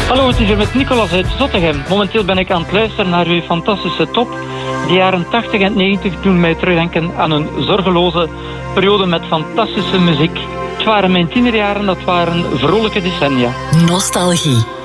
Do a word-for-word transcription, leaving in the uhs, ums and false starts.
Hallo, het is hier met Nicolas uit Zottegem. Momenteel ben ik aan het luisteren naar uw fantastische top. De jaren tachtig en negentig doen mij terugdenken aan een zorgeloze periode met fantastische muziek. Het waren mijn tienerjaren, dat waren vrolijke decennia. Nostalgie.